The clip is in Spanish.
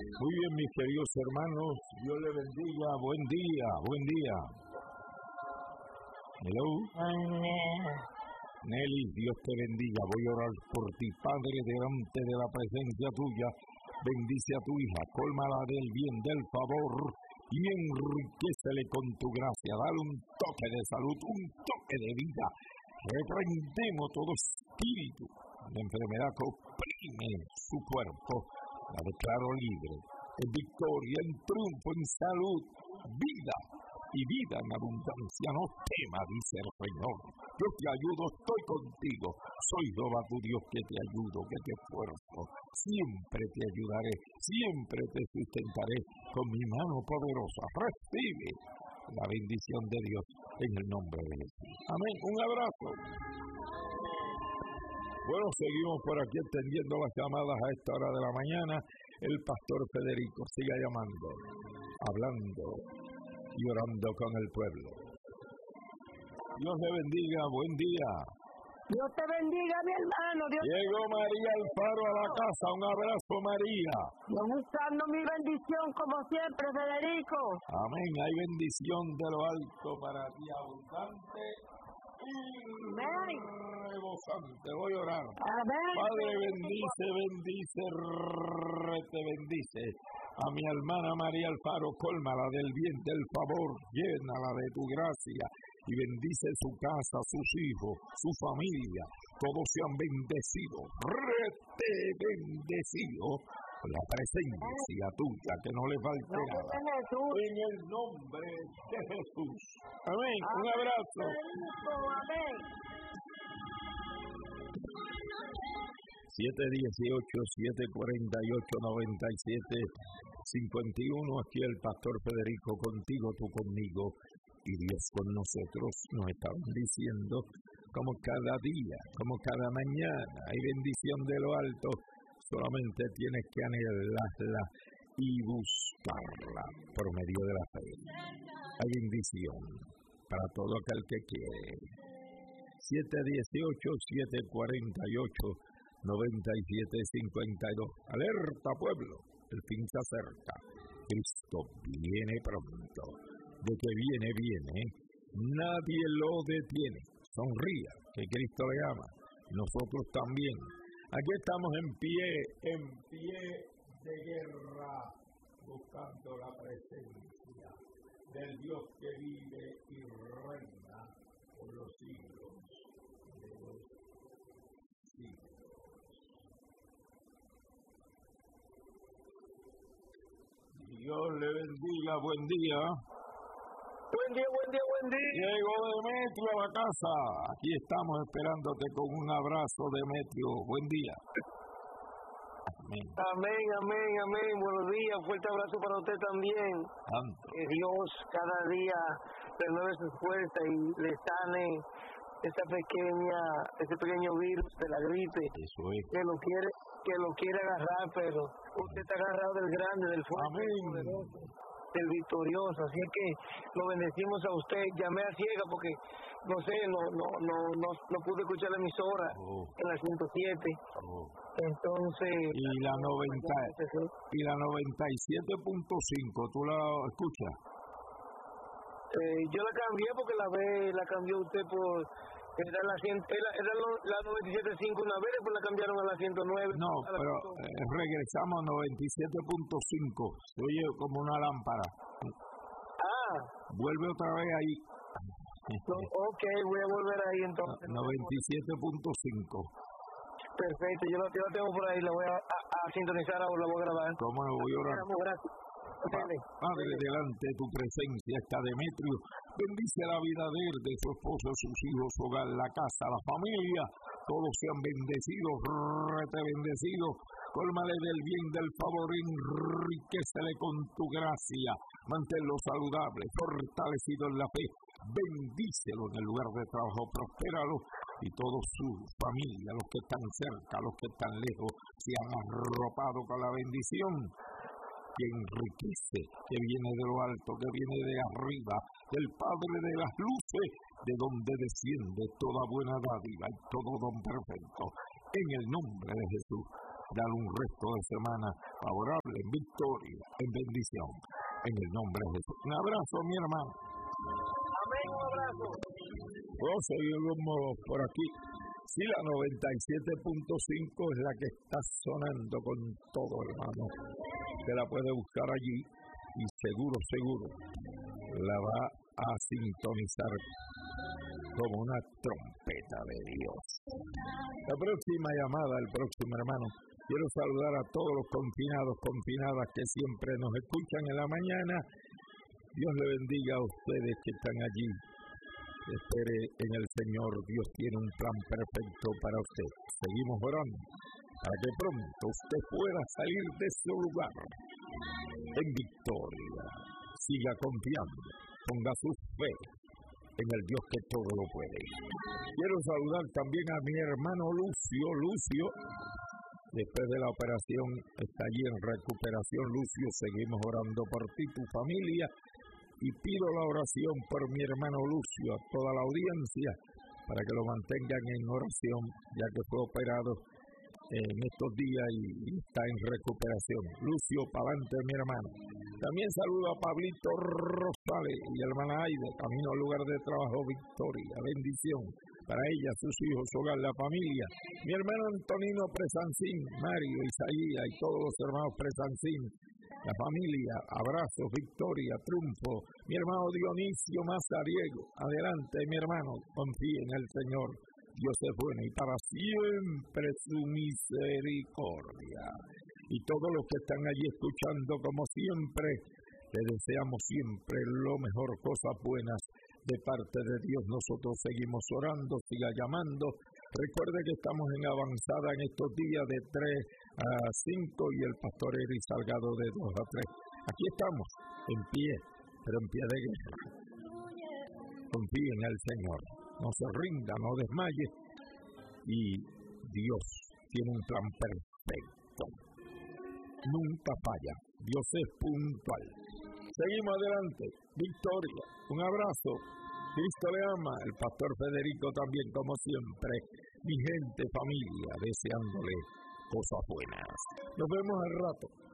Muy bien, mis queridos hermanos, Dios le bendiga, buen día, buen día. Hello. Nelly, Dios te bendiga, voy a orar por ti, Padre, delante de la presencia tuya, bendice a tu hija, cólmala del bien, del favor, y enriquécele con tu gracia, dale un toque de salud, un toque de vida. Reprendemos todo espíritu de enfermedad que oprime su cuerpo, la declaro libre, en victoria, en triunfo, en salud, vida y vida en abundancia. No temas, dice el Señor, yo te ayudo, estoy contigo, soy Jehová tu Dios que te ayudo, que te esfuerzo, siempre te ayudaré, siempre te sustentaré con mi mano poderosa. Recibe la bendición de Dios en el nombre de Jesús. Amén. Un abrazo. Bueno, seguimos por aquí extendiendo las llamadas a esta hora de la mañana. El pastor Federico siga llamando, hablando y orando con el pueblo. Dios le bendiga, buen día. Dios te bendiga, mi hermano. Llegó María Alfaro a la casa, un abrazo, María. Dios buscando mi bendición como siempre, Federico. Amén, hay bendición de lo alto para ti, abundante y rebosante. Voy a orar. Amén. Padre, bendice, te bendice a mi hermana María Alfaro, cólmala del bien, del favor, llénala de tu gracia y bendice su casa, sus hijos, su familia, todos sean bendecidos, bendecido la presencia tuya, que no le falte nada, en el nombre de Jesús. Amén. Un abrazo. Amén. 718-748-9751, aquí el pastor Federico contigo, tú conmigo, y Dios con nosotros. Nos está bendiciendo como cada día, como cada mañana. Hay bendición de lo alto, solamente tienes que anhelarla y buscarla por medio de la fe. Hay bendición para todo aquel que quiere. 718-748-9752. Alerta, pueblo, el fin se acerca. Cristo viene pronto. De que viene, nadie lo detiene. Sonría, que Cristo le ama. Nosotros también. Aquí estamos en pie de guerra, buscando la presencia del Dios que vive y reina por los siglos de los siglos. Dios le bendiga, buen día. Buen día. Llegó Demetrio a la casa. Aquí estamos esperándote con un abrazo, Demetrio. Buen día. Amén. Amén. Buenos días. Fuerte abrazo para usted también. Santo. Que Dios cada día renueve sus fuerzas y le sane ese pequeño virus de la gripe. Eso es. Que lo quiere agarrar, pero usted está agarrado del grande, del fuerte, del poderoso, del victorioso. Así es que lo bendecimos a usted. Llamé a ciega porque no pude escuchar la emisora en la 107. Entonces y la 97.5 tú la escuchas. Yo la cambié porque la cambió usted por era la 97.5 una vez, después la cambiaron a la 109. No, pero regresamos a 97.5. Se oye como una lámpara. Vuelve otra vez ahí. Ok, voy a volver ahí entonces. 97.5. Perfecto, yo la tengo por ahí, la voy a sintonizar ahora, la voy a grabar. ¿Cómo me voy a orar? Gracias. Padre, delante de tu presencia está Demetrio. Bendice la vida de él, de su esposo, sus hijos, su hogar, la casa, la familia. Todos sean bendecidos, bendecidos. Cólmale del bien, del favor, enriquecele con tu gracia. Manténlo saludable, fortalecido en la fe. Bendícelo en el lugar de trabajo, prospéralo. Y toda su familia, los que están cerca, los que están lejos, se han arropado con la bendición que enriquece, que viene de lo alto, que viene de arriba, del Padre de las luces, de donde desciende toda buena dádiva y todo don perfecto. En el nombre de Jesús. Dale un resto de semana favorable, en victoria, en bendición, en el nombre de Jesús. Un abrazo, mi hermano. Amén, un abrazo. Seguimos por aquí. Sí, la 97.5 es la que está sonando con todo, hermano. Usted la puede buscar allí y seguro la va a sintonizar como una trompeta de Dios. La próxima llamada, el próximo hermano. Quiero saludar a todos los confinados, confinadas que siempre nos escuchan en la mañana. Dios le bendiga a ustedes que están allí. Espere en el Señor, Dios tiene un plan perfecto para usted. Seguimos orando para que pronto usted pueda salir de su lugar en victoria. Siga confiando, ponga su fe en el Dios que todo lo puede. Quiero saludar también a mi hermano Lucio. Después de la operación está allí en recuperación. Lucio, seguimos orando por ti, tu familia. Y pido la oración por mi hermano Lucio, a toda la audiencia, para que lo mantengan en oración, ya que fue operado en estos días y está en recuperación. Lucio, para adelante, mi hermano. También saludo a Pablito Rosales y a hermana Aida, camino al lugar de trabajo, victoria, bendición para ella, sus hijos, su hogar, la familia. Mi hermano Antonino Presancín, Mario, Isaías y todos los hermanos Presancín. La familia, abrazos, victoria, triunfo. Mi hermano Dionisio Mazariego, adelante mi hermano, confíe en el Señor. Dios es bueno y para siempre su misericordia. Y todos los que están allí escuchando, como siempre, le deseamos siempre lo mejor, cosas buenas de parte de Dios. Nosotros seguimos orando, siga llamando. Recuerde que estamos en avanzada en estos días de 3 a 5 y el pastor Eri Salgado de 2 a 3. Aquí estamos, en pie, pero en pie de guerra. Confíe en el Señor, no se rinda, no desmaye, y Dios tiene un plan perfecto. Nunca falla, Dios es puntual. Seguimos adelante, victoria, un abrazo. Cristo le ama, el pastor Federico también, como siempre, mi gente, familia, deseándole cosas buenas. Nos vemos al rato.